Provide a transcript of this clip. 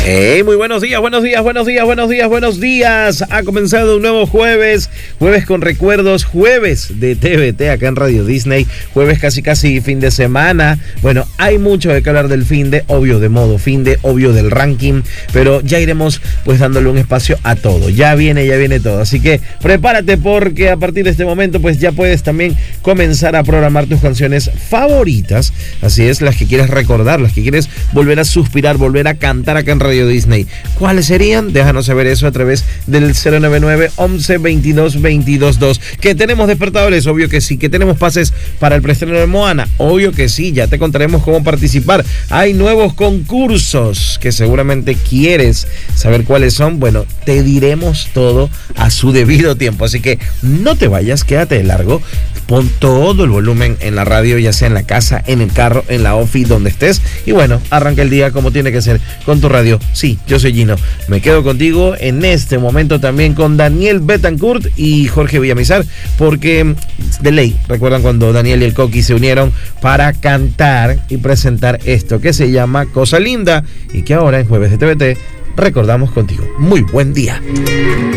Hey, muy buenos días. Ha comenzado un nuevo jueves con recuerdos, jueves de TVT acá en Radio Disney, jueves casi fin de semana. Bueno, hay mucho de que hablar del finde, obvio de modo finde, obvio del ranking, pero ya iremos pues dándole un espacio a todo. Ya viene todo, así que prepárate porque a partir de este momento pues ya puedes también comenzar a programar tus canciones favoritas, así es, las que quieres recordar, las que quieres volver a suspirar, volver a cantar acá en Radio Disney. ¿Cuáles serían? Déjanos saber eso a través del 099 11 22 22 2. ¿Que tenemos despertadores? Obvio que sí. ¿Que tenemos pases para el preestreno de Moana? Obvio que sí. Ya te contaremos cómo participar. Hay nuevos concursos que seguramente quieres saber cuáles son. Bueno, te diremos todo a su debido tiempo. Así que no te vayas, quédate de largo. Pon todo el volumen en la radio, ya sea en la casa, en el carro, en la ofi, donde estés. Y bueno, arranca el día como tiene que ser con tu radio. Sí, yo soy Gino. Me quedo contigo en este momento también con Daniel Betancourt y Jorge Villamizar, porque de ley, recuerdan cuando Daniel y el Coqui se unieron para cantar y presentar esto que se llama Cosa Linda y que ahora en Jueves de TVT recordamos contigo. Muy buen día.